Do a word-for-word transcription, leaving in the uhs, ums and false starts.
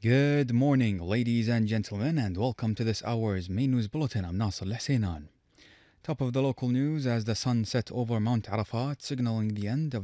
Good morning, ladies and gentlemen, and welcome to this hour's main news bulletin. I'm Nasser Al-Husainan. Top of the local news as the sun set over Mount Arafat, signaling the end of